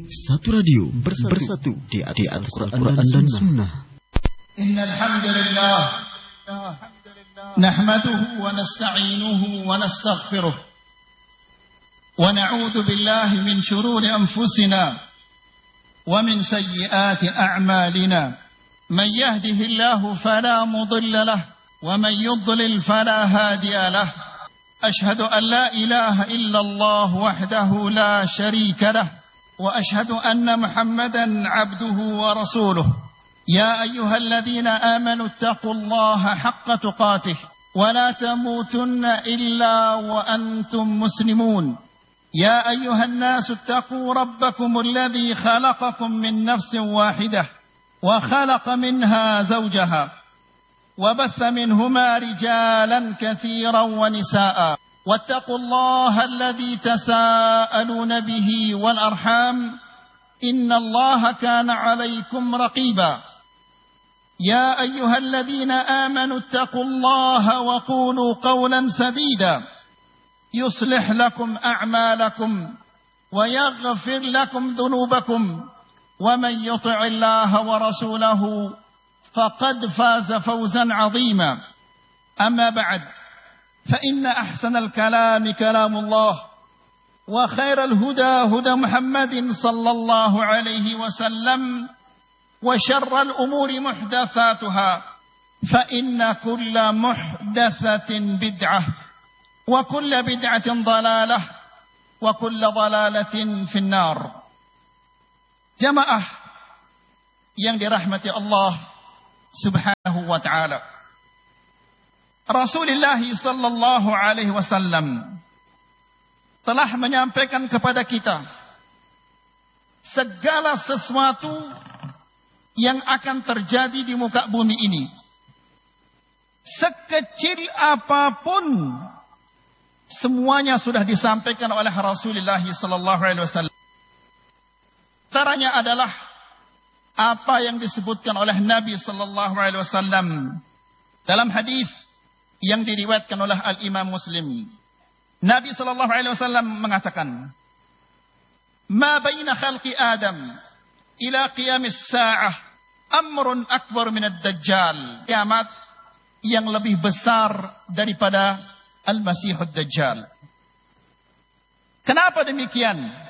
Satu radio bersatu di atas Al-Quran dan Sunnah. Innal hamdalillah nahmaduhu wa nasta'inuhu wa nastaghfiruh wa na'udzu billahi min shururi anfusina wa min sayyiati a'malina. Man yahdihillahu fala mudilla lahu wa man yudlil fala hadiya lahu. Ashhadu an la ilaha illallah wahdahu la sharika lahu وأشهد أن محمدا عبده ورسوله. يا أيها الذين آمنوا اتقوا الله حق تقاته ولا تموتن إلا وأنتم مسلمون. يا أيها الناس اتقوا ربكم الذي خلقكم من نفس واحدة وخلق منها زوجها وبث منهما رجالا كثيرا ونساء واتقوا الله الذي تساءلون به والأرحام إن الله كان عليكم رقيبا. يا أيها الذين آمنوا اتقوا الله وقولوا قولا سديدا يصلح لكم أعمالكم ويغفر لكم ذنوبكم ومن يطع الله ورسوله فقد فاز فوزا عظيما. أما بعد فإن أحسن الكلام كلام الله وخير الهدى هدى محمد صلى الله عليه وسلم وشر الأمور محدثاتها فإن كل محدثة بدعة وكل بدعة ضلالة وكل ضلالة في النار. Jamaah yang dirahmati Allah Subhanahu wa ta'ala, Rasulullah sallallahu alaihi wasallam telah menyampaikan kepada kita segala sesuatu yang akan terjadi di muka bumi ini, sekecil apapun, semuanya sudah disampaikan oleh Rasulullah sallallahu alaihi wasallam. Antaranya adalah apa yang disebutkan oleh Nabi sallallahu alaihi wasallam dalam hadis yang diriwayatkan oleh Al-Imam Muslim. Nabi sallallahu alaihi wasallam mengatakan, "Ma baina khalqi Adam ila qiyamis sa'ah amrun akbar min ad-dajjal." Kiamat yang lebih besar daripada Al-Masihud Dajjal. Kenapa demikian?